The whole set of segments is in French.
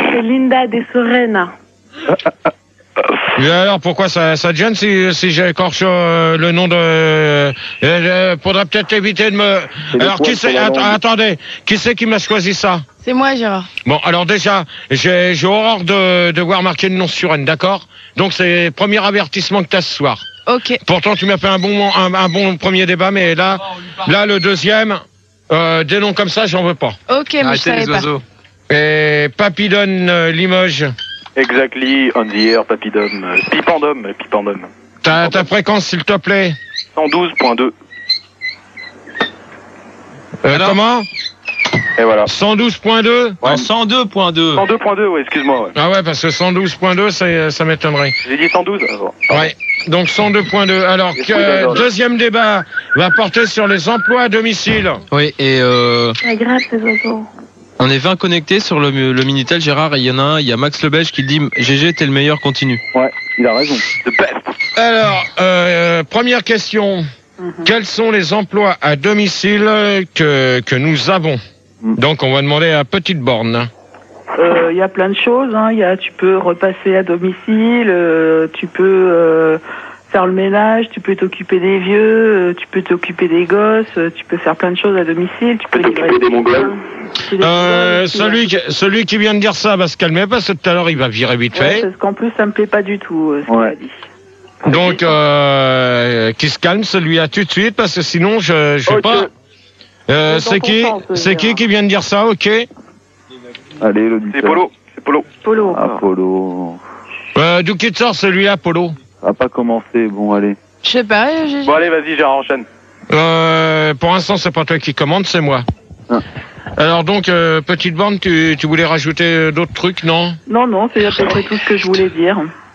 c'est Linda de Sorena. Et alors, pourquoi ça te gêne si j'écorche le nom de... faudrait peut-être éviter de me... Alors, qui c'est... Attendez, qui c'est qui m'a choisi ça? C'est moi, Gérard. Bon, alors déjà, j'ai horreur de voir marquer le nom sur N, d'accord? Donc, c'est le premier avertissement que tu as ce soir. Ok. Pourtant, tu m'as fait un bon premier débat, mais là, le deuxième, des noms comme ça, j'en veux pas. Ok, mais je savais pas. Et Papidone Limoges. Exactly, on the air, Papidome. Pipandome. Ta fréquence, s'il te plaît. 112.2. Comment? Et voilà. 112.2? Ouais. 102.2. 102.2, ouais, excuse-moi. Ouais. Ah ouais, parce que 112.2, ça m'étonnerait. J'ai dit 112 alors. Ouais. Donc 102.2. Alors, deuxième débat va porter sur les emplois à domicile. Oui, et C'est grave, ces oiseaux. on est 20 connectés sur le Minitel, Gérard, et il y en a un, il y a Max Le Belge qui dit « GG, t'es le meilleur, continue ». Ouais, il a raison. The best. Alors, première question. Quels sont les emplois à domicile que nous avons? Donc, on va demander à Petite Borne. Il y a plein de choses. Hein. Tu peux repasser à domicile, tu peux faire le ménage, tu peux t'occuper des vieux, tu peux t'occuper des gosses, tu peux faire plein de choses à domicile. Tu peux livrer des Mongols. Celui qui vient de dire ça va se calmer parce que tout à l'heure il va virer vite fait. Parce qu'en plus ça me plaît pas du tout ce qu'il a dit. Donc qui se calme celui-là tout de suite parce que sinon je sais pas. C'est qui vient de dire ça? Ok. Allez, l'auditeur. C'est Polo. Ah, Polo. D'où qu'il sort celui-là, Polo? Ça va pas commencer, bon allez. Je sais pas, GG. Bon allez, vas-y, Gérard, enchaîne. Pour l'instant c'est pas toi qui commande, c'est moi. Ah. Alors donc, Petite Borne, tu voulais rajouter d'autres trucs, non? Non, c'est à peu près tout ce que je voulais dire.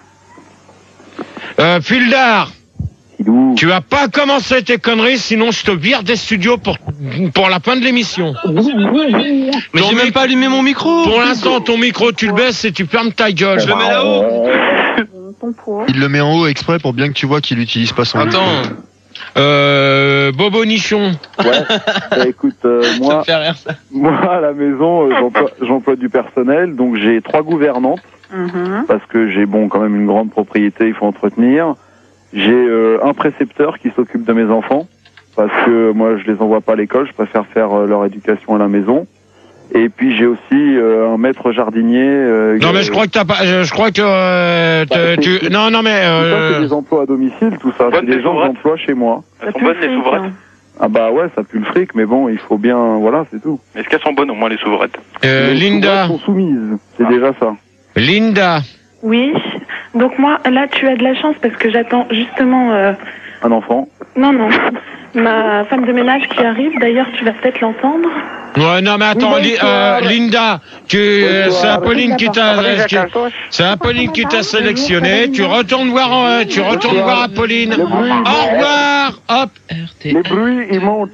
Fildar, tu vas pas commencer tes conneries, sinon je te vire des studios pour la fin de l'émission. Mais j'ai même pas allumé mon micro. Pour l'instant, ton micro, tu le baisses et tu fermes ta gueule. Je le mets là-haut. Il le met en haut exprès pour bien que tu vois qu'il utilise pas son micro. Attends. Bobo Nichon. Ouais. Écoute, moi, ça me fait rire, ça. Moi à la maison, j'emploie du personnel, donc j'ai 3 gouvernantes parce que j'ai quand même une grande propriété, il faut entretenir. J'ai un précepteur qui s'occupe de mes enfants parce que moi je les envoie pas à l'école, je préfère faire leur éducation à la maison. Et puis j'ai aussi un maître jardinier. Non mais je crois que t'as pas. Je crois que tu. Non mais. C'est des emplois à domicile, tout ça. C'est des gens que j'emploie chez moi. Elles sont bonnes, les souveraines. Ah bah ouais, ça pue le fric, mais bon, il faut bien, voilà, c'est tout. Est-ce qu'elles sont bonnes au moins les souveraines? Linda. Elles sont soumises, c'est déjà ça. Linda. Oui. Donc moi, là, tu as de la chance parce que j'attends justement... Un enfant? Non. Ma femme de ménage qui arrive. D'ailleurs, tu vas peut-être l'entendre. Ouais, non, mais attends, Linda, c'est Apolline qui t'a, sélectionné. Tu retournes voir Apolline. Au revoir. Hop. Les bruits, ils montent.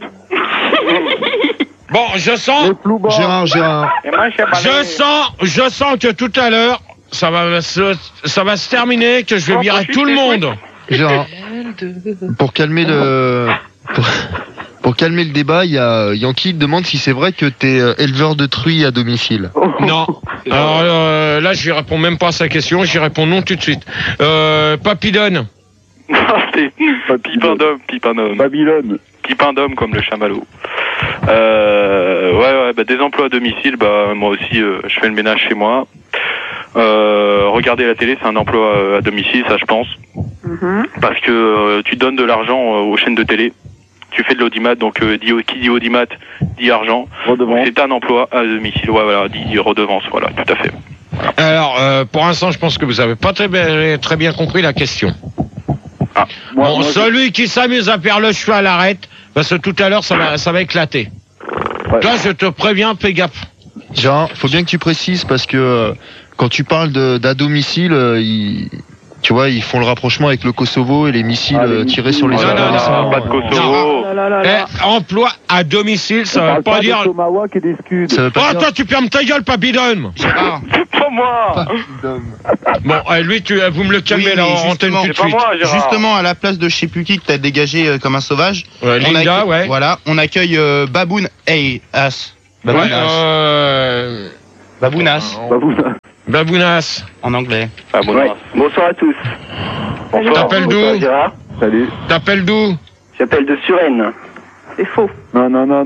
Bon, je sens. Gérard. Je sens que tout à l'heure, ça va se terminer, que je vais virer tout le monde. Gérard, pour calmer le débat, il y a Yankee qui demande si c'est vrai que t'es éleveur de truies à domicile. Non. Alors là, je lui réponds même pas à sa question, j'y réponds non tout de suite. Papidone. Pipindome. Babylone. Pipindome comme le chamallow. Ouais, des emplois à domicile, moi aussi, je fais le ménage chez moi. Regarder la télé, c'est un emploi à domicile, ça je pense. Parce que tu donnes de l'argent aux chaînes de télé. Tu fais de l'audimat, donc qui dit audimat dit argent. C'est un emploi à domicile. Ouais, voilà, dit redevance, voilà, tout à fait. Voilà. Alors, pour l'instant, je pense que vous avez pas très bien compris la question. Ah. Celui qui s'amuse à faire le cheval arrête, parce que tout à l'heure, ça va éclater. Ouais. Toi, je te préviens, fais gaffe. Gérard, faut bien que tu précises, parce que quand tu parles d'à domicile, tu vois, ils font le rapprochement avec le Kosovo et les missiles tirés sur les adolescents. Pas de Kosovo. Emploi à domicile, ça veut pas dire... Attends, tu fermes ta gueule, Papidone. Pas moi. Bon, lui, vous me le calmez là, en antenne tout de suite. Justement, à la place de je sais plus qui que t'as dégagé comme un sauvage. Linda, Voilà, on accueille Baboon As. Babounas. Babounas. En anglais. Ouais. Bonsoir à tous. T'appelles d'où? Gérard. Salut. T'appelles d'où? J'appelle de Suresnes. C'est faux. Non.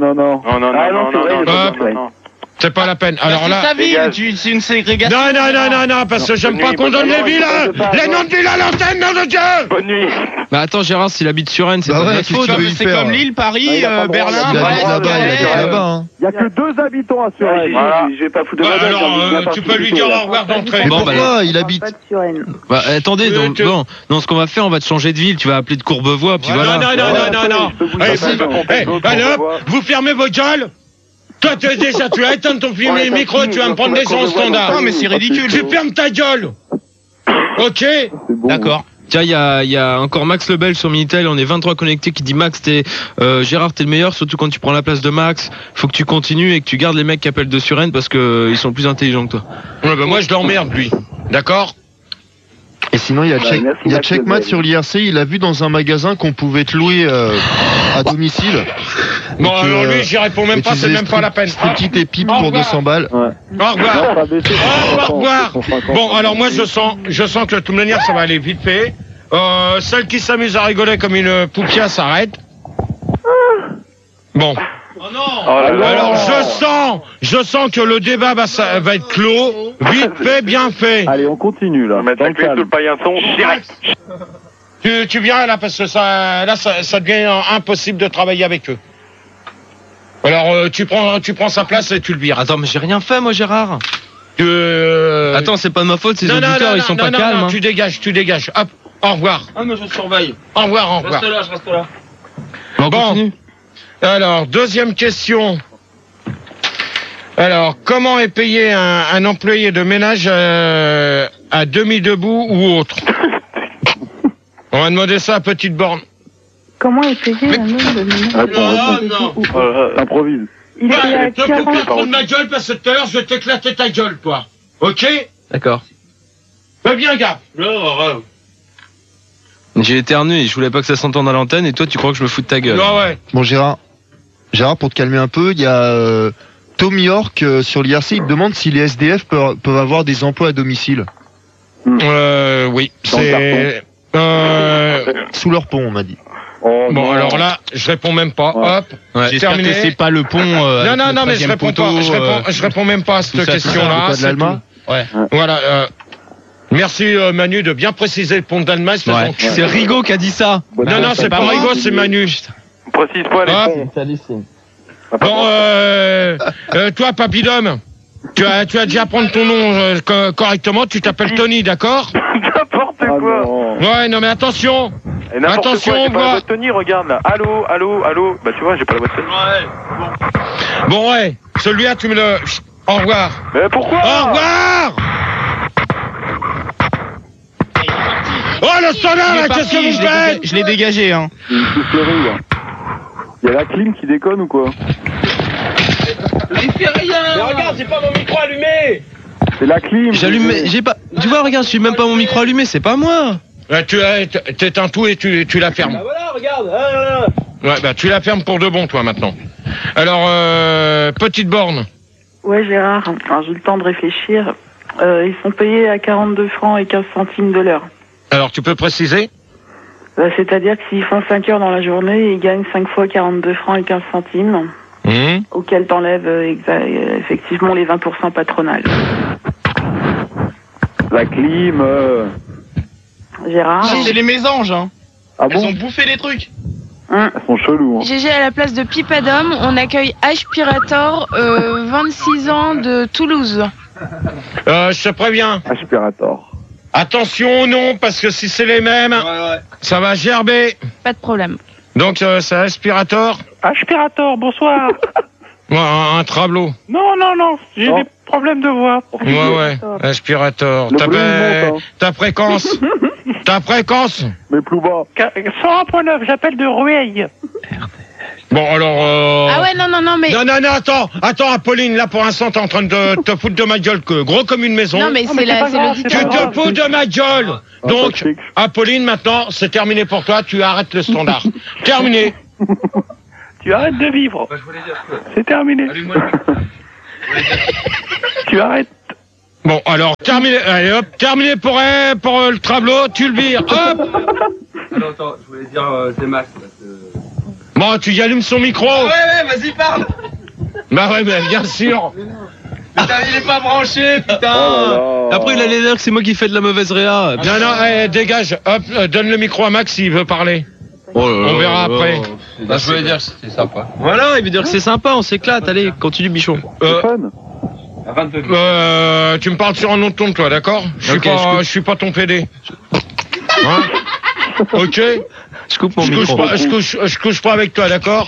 C'est pas la peine. Alors là. C'est sa ville, c'est une ségrégation. Non, parce que j'aime pas qu'on donne les villes, les noms de villes à l'antenne, nom de Dieu! Bonne nuit. Bah attends, Gérard, s'il habite sur Rennes, c'est Bah pas ouais, de faute. qu'est-ce que tu veux y C'est faire comme Lille, Paris, Berlin, Il habite Brest, là-bas, il habite là-bas. Hein. Il y a que 2 habitants à Suresnes. Je vais pas foutre de Bah, ma gueule, alors, j'en dis bien tu pas peux lui dire au revoir d'entrée. Mais Bon, bah, pourquoi il habite Pas de Suresnes. Bah attendez, donc, non, ce qu'on va faire, on va te changer de ville, tu vas appeler de Courbevoie, puis voilà. Non. Allez, hop, vous fermez vos gueules. Toi, déjà, tu vas éteindre ton micro, tu vas me prendre des sons standards. Non, mais c'est ridicule. Tu fermes ta gueule. Ok? D'accord. Tiens, il y a encore Max Le Belge sur Minitel, on est 23 connectés, qui dit Max, Gérard, t'es le meilleur, surtout quand tu prends la place de Max. Faut que tu continues et que tu gardes les mecs qui appellent de Suresnes parce que ils sont plus intelligents que toi. Ouais, bah moi, je l'emmerde, lui. D'accord? Et sinon, il y a Checkmat sur l'IRC, il a vu dans un magasin qu'on pouvait te louer à domicile. Bon, alors lui, j'y réponds même pas, c'est même pas la peine. Striptease tes pipes pour 200 balles. Au revoir. Au revoir. Bon, alors moi, je sens que de toute manière, ça va aller vite fait. Celle qui s'amuse à rigoler comme une poupia s'arrête. Bon. Oh non. Alors, je sens que le débat va être clos. Vite fait, bien fait. Allez, on continue là. Mettre la clé sous le paillasson direct. Tu viens là parce que ça devient impossible de travailler avec eux. Alors tu prends sa place et tu le vires. Attends, mais j'ai rien fait, moi, Gérard. Attends, c'est pas de ma faute, ces auditeurs, ils sont pas calmes. Non, tu dégages. Hop, au revoir. Ah, mais je surveille. Au revoir. Je reste là. On Bon. continue. Alors, deuxième question. Alors, comment est payé un employé de ménage à demi-debout ou autre? On va demander ça à Petite Borne. Comment est payé un homme de ménage? Non. Improvise. Il est payé à Tu peux pas 40. prendre ma gueule parce que tout à l'heure, je vais t'éclater ta gueule, toi. Ok? D'accord. Fais bien gaffe. J'ai éternué et je voulais pas que ça s'entende à l'antenne et toi, tu crois que je me fous de ta gueule. Ouais. Bon, Gérard, pour te calmer un peu, il y a Tom York sur l'IRC, il te demande si les SDF peuvent avoir des emplois à domicile. Oui. C'est... Sous leur pont, on m'a dit. Oh, Bon, non. alors là, je réponds même pas. Hop. Ouais. J'espère terminé. que c'est pas le pont. Non, mais je réponds pas. Je réponds même pas à cette question-là. Pas de l'Allemagne. Ouais. Voilà. Merci Manu de bien préciser le pont d'Allemagne. Ouais. C'est Rigaud qui a dit ça. Non, c'est pas moi. Rigaud, c'est Manu. Précise pas les Hop. ponts. Bon, toi, Papidom, tu as dû apprendre ton nom correctement. Tu t'appelles Tony, d'accord? N'importe Ah, quoi. non. Ouais, non, mais attention. Et n'importe Attention, quoi, j'ai pas va. la boîte Tony, regarde là. Allô. Bah tu vois, j'ai pas la boîte Tony. Bon, ouais, celui-là, tu me le... Au revoir. Mais pourquoi? Au revoir. Oh, le standard, là, qu'est-ce que vous faites? Je l'ai dégagé, hein. C'est une soufflerie, là. Il y a la clim qui déconne ou quoi? Il fait rien. Mais regarde, j'ai pas mon micro allumé. C'est la clim. J'allume, j'ai pas. Tu vois, regarde, je suis même pas mon micro allumé, c'est pas moi. Tu t'éteins tout et tu la fermes. Bah voilà, regarde. Ouais, bah tu la fermes pour de bon, toi, maintenant. Alors, Petite Borne. Ouais, Gérard, alors j'ai eu le temps de réfléchir. Ils sont payés à 42 francs et 15 centimes de l'heure. Alors, tu peux préciser? C'est-à-dire que s'ils font 5 heures dans la journée, ils gagnent 5 fois 42 francs et 15 centimes, auquel t'enlèves effectivement les 20% patronales. La clim. Gérard. C'est les mésanges, hein. Ah Elles bon? ont bouffé les trucs. Elles sont chelous. Hein. GG, à la place de Pipadom, on accueille Aspirator, 26 ans de Toulouse. Je te préviens. Aspirator. Attention au nom, parce que si c'est les mêmes, ça va gerber. Pas de problème. Donc, c'est Aspirator. Aspirator, bonsoir. Ouais, un travelot. Non, j'ai des problèmes de voix. Ouais, Aspirator. Le bruit monte, hein. Ta fréquence. Ta fréquence. Mais plus bas. 101.9, j'appelle de Rueil. Bon, alors... Ah ouais, non, mais... Non, attends, Apolline, là, pour l'instant, t'es en train de te foutre de ma gueule, gros comme une maison. Non, mais c'est l'auditeur. Tu te fous de ma gueule. Donc, Apolline, maintenant, c'est terminé pour toi, tu arrêtes le standard. Terminé. Tu arrêtes de vivre. C'est terminé. Tu arrêtes. Bon, alors, terminé, allez hop, terminé pour le tableau, tu le vires, hop. Alors, attends, je voulais dire, c'est Max, parce que... Bon, tu y allumes son micro. Ah ouais, vas-y, parle. Bah ouais, mais bien sûr. Putain, il est pas branché, putain. Après, il allait dire que c'est moi qui fais de la mauvaise réa. Non, non, dégage, hop, donne le micro à Max s'il veut parler. Oh là là, on verra après. Bah, je voulais dire que c'était sympa. Voilà, il veut dire que c'est sympa, on s'éclate. Allez, continue, bichon. Tu me parles sur un autre ton, toi, d'accord? Je suis pas ton PD. Hein? Ok? Je coupe mon micro. Je couche pas avec toi, d'accord?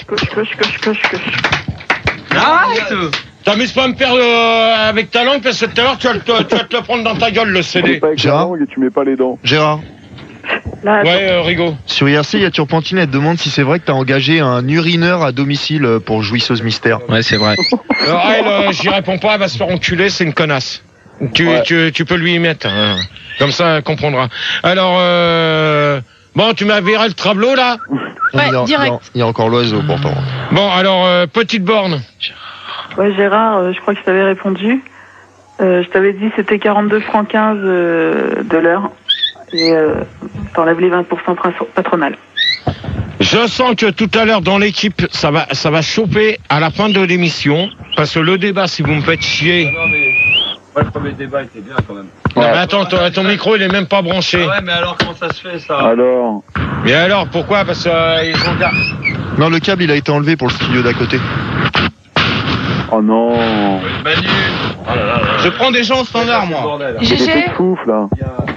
Arrête! T'amuses pas à me faire avec ta langue parce que tout à l'heure tu vas te le prendre dans ta gueule le CD. Gérard, tu mets pas les dents. Gérard. Ouais, Rigaud. Sur IRC, il y a Turpentine, elle te demande si c'est vrai que t'as engagé un urineur à domicile pour Jouisseuse Mystère. Ouais, c'est vrai. J'y réponds pas, elle va se faire enculer, c'est une connasse. Tu peux lui y mettre. Hein. Comme ça, elle comprendra. Alors, bon, tu m'as viré le tableau, là? Ouais, direct. Il y a encore l'oiseau, pourtant. Bon, alors, petite borne. Ouais, Gérard, je crois que je t'avais répondu. Je t'avais dit c'était 42 francs 15 de l'heure. Et t'enlèves les 20% patronales. Je sens que tout à l'heure dans l'équipe, ça va choper à la fin de l'émission. Parce que le débat, si vous me faites chier... Non, mais... Moi, le premier débat était bien, quand même. Non, mais attends, ton micro, il est même pas branché. Ah ouais, mais alors, comment ça se fait, ça? Alors? Mais alors, pourquoi? Parce que ils ont... Non, le câble, il a été enlevé pour le studio d'à côté. Oh non. Manu. Oh là là là. Je prends des gens au standard, moi. GG. Là.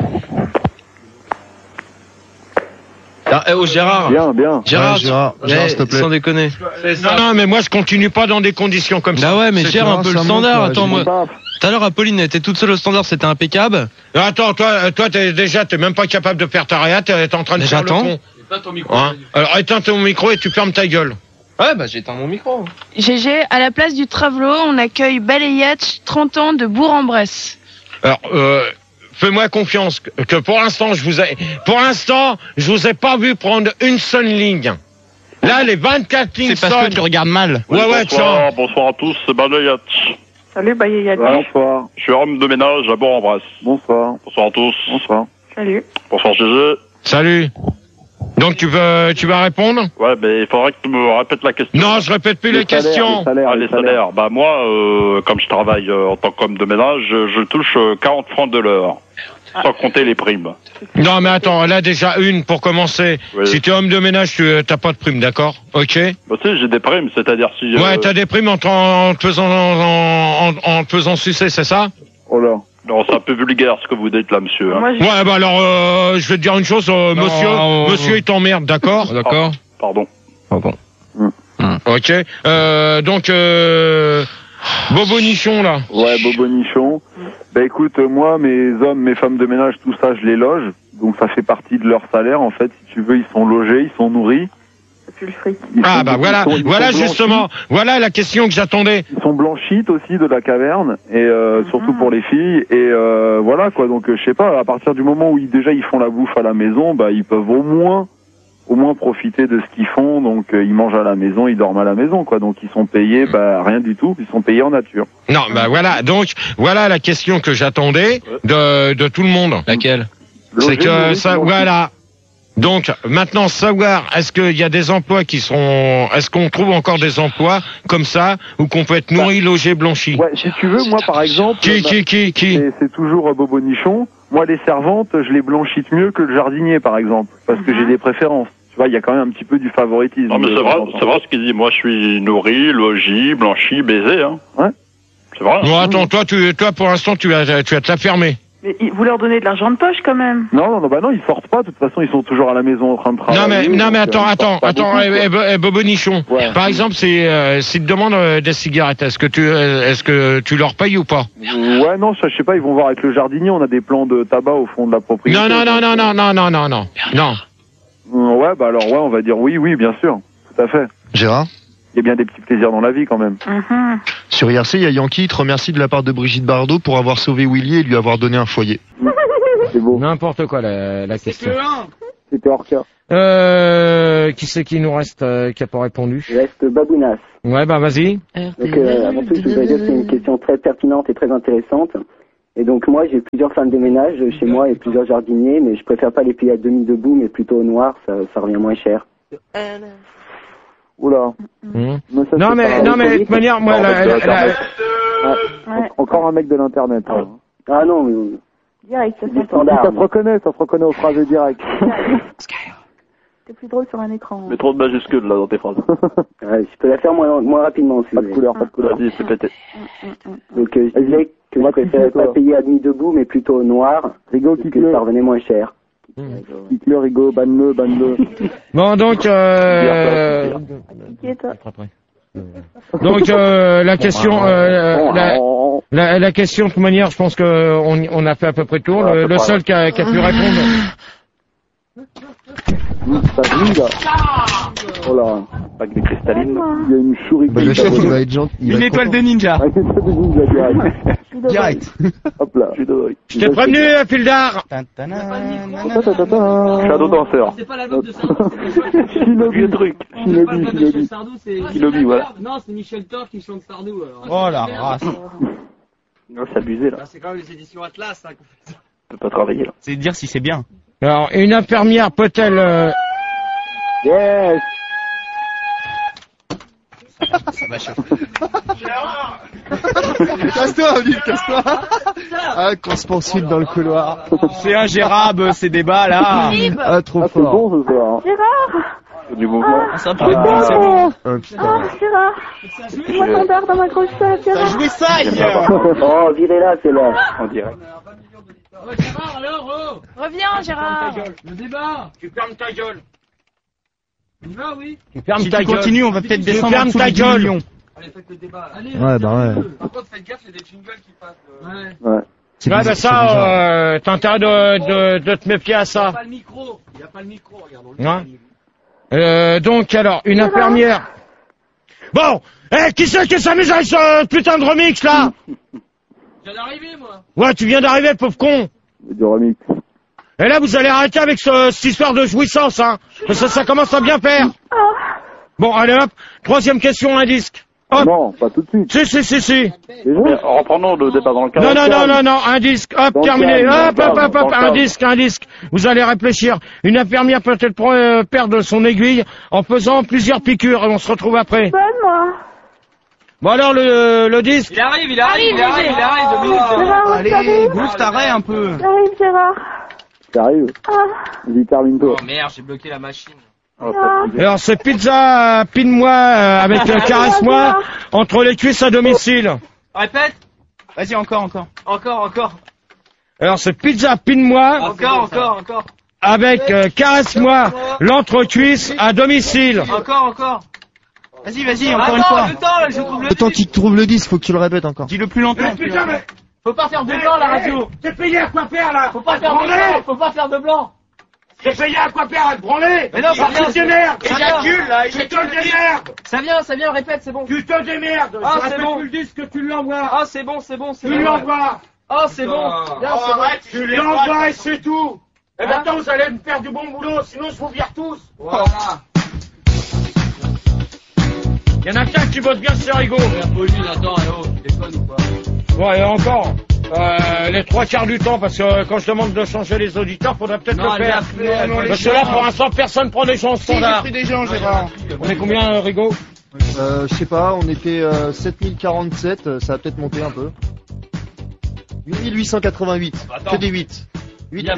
Ah, oh, Gérard. Bien. Gérard, Gérard, s'il te plaît. Sans déconner. Non, mais moi, je continue pas dans des conditions comme ça. Bah ouais, mais gère un peu le standard. Attends, moi. Pas. Tout à l'heure, Apolline était toute seule au standard, c'était impeccable. Attends, toi, t'es même pas capable de faire ta réa, t'es en train de faire le con. Éteins ton micro. Hein? Alors, éteins ton micro et tu fermes ta gueule. Ouais, bah j'éteins mon micro. GG, à la place du Travelo, on accueille Balayage, 30 ans de Bourg-en-Bresse. Alors, fais-moi confiance que pour l'instant, je vous ai pas vu prendre une seule ligne. Là, les 24 lignes C'est parce que tu regardes mal. Ouais, tiens. Bonsoir à tous, c'est Balayat. Salut, Balayat. Bonsoir. Je suis homme de ménage à Bourg-en-Bresse. Bonsoir. Bonsoir à tous. Bonsoir. Salut. Bonsoir GG. Salut. Donc tu vas répondre? Ouais, mais il faudrait que tu me répètes la question. Non, je répète plus les questions. Les salaires. Bah moi, comme je travaille en tant qu'homme de ménage, je touche 40 francs de l'heure. Sans compter les primes. Non, mais attends, là déjà une pour commencer. Oui. Si tu es homme de ménage, tu t'as pas de prime, d'accord? Ok? Bah si, j'ai des primes, c'est-à-dire si... Ouais, t'as des primes en te faisant sucer, c'est ça? Oh là. Non, c'est un peu vulgaire ce que vous dites là, monsieur. Hein. Ouais, bah alors, je vais te dire une chose, monsieur, il t'emmerde, d'accord? D'accord. Pardon. Pardon. Ok. Donc, Bobonichon, là. Ouais, Bobonichon. Bah écoute, moi, mes hommes, mes femmes de ménage, tout ça, je les loge. Donc ça fait partie de leur salaire, en fait. Si tu veux, ils sont logés, ils sont nourris. Ah bah voilà, voilà justement, voilà la question que j'attendais. Ils sont blanchites aussi de la caverne, et surtout pour les filles. Et voilà quoi, donc je sais pas, à partir du moment où ils font la bouffe à la maison, bah ils peuvent au moins profiter de ce qu'ils font. Donc ils mangent à la maison, ils dorment à la maison quoi. Donc ils sont payés, bah rien du tout, ils sont payés en nature. Non, bah voilà, donc voilà la question que j'attendais de tout le monde. Laquelle? C'est que ça, voilà. Donc maintenant savoir est-ce qu'il y a des emplois est-ce qu'on trouve encore des emplois comme ça où qu'on peut être nourri, logé, blanchi? Ouais, si tu veux, moi par exemple, qui c'est toujours Bobonichon. Moi les servantes, je les blanchite mieux que le jardinier par exemple, parce que j'ai des préférences. Tu vois, il y a quand même un petit peu du favoritisme. Non mais c'est vrai ce qu'il dit. Moi je suis nourri, logis, blanchi, baisé. Hein. Ouais. C'est vrai. Bon attends, toi pour l'instant tu vas te la fermer. Mais vous leur donnez de l'argent de poche quand même. Non, bah non, ils sortent pas. De toute façon, ils sont toujours à la maison en train de travailler. Non mais attends, Bobonichon. Ouais. Par exemple, s'ils te demandent des cigarettes, est-ce que tu leur payes ou pas? Ouais, non, je sais pas. Ils vont voir avec le jardinier. On a des plans de tabac au fond de la propriété. Non. Ouais, bah alors ouais, on va dire oui, bien sûr, tout à fait. Gérard? Il y a bien des petits plaisirs dans la vie quand même. Sur IRC, il y a Yankee, il te remercie de la part de Brigitte Bardot pour avoir sauvé Willy et lui avoir donné un foyer. C'est beau. N'importe quoi la question. C'était hors cas. Qui c'est qui nous reste qui a pas répondu? Il reste Babounas. Ouais, bah vas-y. Donc avant tout, je voudrais dire que c'est une question très pertinente et très intéressante. Et donc moi j'ai plusieurs femmes de ménage chez moi et plusieurs jardiniers, mais je préfère pas les payer à demi debout, mais plutôt au noir, ça revient moins cher. Oula. Non mais de toute manière, moi, encore un mec de l'internet. Hein. Ah non, mais Direct, ça Ça se reconnaît aux phrases directes. C'est plus drôle sur un écran. Mais trop de majuscules là dans tes phrases. Ouais, je peux la faire moins rapidement si Pas de couleur, pas de couleur. Vas-y, c'est pété. Donc je disais que je préférais pas payer à demi debout, mais plutôt au noir, Rigo, parce que ça revenait moins cher. Kick-le, Rigo, banne-le. Bon, donc, la question, la question, de toute manière, je pense qu'on a fait à peu près le tour. Le seul qui a pu répondre. Ça brille, là. Oh là. Avec des cristallines. Il y a une chourie. Le chef, il va être gentil. Une étoile de ninja. Une étoile de ninja, Direct. Hop là. Je t'ai prévenu, Fildar. Shadow danseur. C'est pas la note de Sardou, c'est Vieux truc. C'est pas la note de Sardou, c'est... Kilobi, voilà. Non, c'est Michel Thor qui chante Sardou. Alors. Oh la race. Non, c'est abusé là. C'est quand même les éditions Atlas, hein, qu'on fait ça. On peut pas travailler là. C'est dire si c'est bien. Alors, une infirmière peut-elle... Yes. Ça va chauffer. Casse-toi, Olive, casse-toi. Ah, qu'on se poursuit dans le couloir. C'est ingérable ces débats là. Ah, trop C'est fort. bon ce soir. Gérard Du mouvement. Ça peut être bien, c'est bon. Gérard moi ton bar dans ma grosse tête, Ça Gérard. jouait ça hier. Oh, virez-la, c'est là. En direct. Gérard, alors, Reviens, Gérard. le débat. Tu fermes ta gueule. Tu vas, oui. Tu fermes Si ta tu gueule. continues, on va peut-être Tu descendre en fermes dessous ta des 10 gueule. millions. Allez, faites le débat. Allez, Ouais, bah ouais. Par contre, faites gaffe, il y a des jingles qui passent. Ouais, bah ça, t'as intérêt de te méfier à ça. Il n'y a pas le micro, regarde. On le Ouais. Donc, alors, une infirmière. Bon, qui c'est qui s'amuse avec ce putain de remix, là? Je viens d'arriver, moi. Ouais, tu viens d'arriver, pauvre con. Du remix. Et là, vous allez arrêter avec cette histoire de jouissance, hein. Parce que ça commence à bien faire. Bon, allez hop. Troisième question, un disque. Hop. Non, pas tout de suite. Si. Reprenons le débat dans le cadre. Non, un disque. Hop, Dans le terminé. calme, Hop, un disque. Vous allez réfléchir. Une infirmière peut-elle perdre son aiguille en faisant plusieurs piqûres et on se retrouve après. Donne-moi. Bon alors, le disque. Il arrive, 2 minutes. Allez, bouffe t'arrêt un peu. J'arrive, Gérard. Sérieux. Vas-y, termine-toi. Oh merde, j'ai bloqué la machine. Alors, c'est pizza pine-moi avec caresse-moi entre les cuisses à domicile. Répète. Vas-y, encore. Encore. Alors, c'est pizza pine-moi Encore. avec caresse-moi l'entrecuisse à domicile. Encore. Vas-y, encore une fois. Le temps qu'il trouve le disque, faut que tu le répètes encore. Dis-le plus longtemps. Putain, mais Faut pas faire de blanc, la radio. t'es payé à quoi faire, là? Faut pas faire de blanc. T'es payé à quoi faire, à te branler? Mais non, ça vient. Tu te démerdes. Éjacule, là, Tu te démerdes. Ça vient, répète, c'est bon. Tu te démerdes. Ah, Je c'est rappelle bon. plus le disque, tu l'envoies. Ah, c'est bon. Tu l'envoies. Ah, c'est bon. Bien, c'est bon. Tu l'envoies et c'est tout. Et maintenant, vous allez me faire du bon boulot, sinon je vous vire tous. Voilà. Il y en a qu'un qui bosse bien, c'est Rigaud. Pauline, attends, tu déconnes ou pas? Ouais, et encore. Les 3/4 du temps, parce que quand je demande de changer les auditeurs, faudrait peut-être le faire. Parce que là, pour l'instant, personne prend des gens standards. J'ai pris des gens, Gérard. On est combien, Rigaud? Je sais pas, on était 7047, ça va peut-être monter un peu. 8888, que des 8. 8,